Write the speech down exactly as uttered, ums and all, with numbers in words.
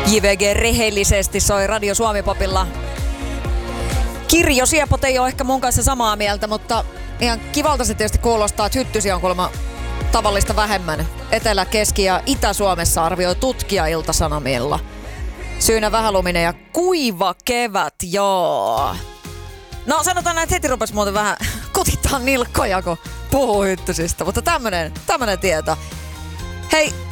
J V G rehellisesti soi Radio Suomi-popilla. Kirjo Siepot ei ole ehkä mun kanssa samaa mieltä, mutta ihan kivalta se tietysti kuulostaa, että hyttysiä on kuulemma tavallista vähemmän. Etelä-, Keski- ja Itä-Suomessa arvioi tutkija Ilta-Sanomilla. Syynä vähäluminen ja kuiva kevät, joo. No sanotaan, että heti rupesi muuten vähän kutittaa nilkkoja, kun puhuu hyttysistä, mutta tämmönen, tämmönen tieto. Hei,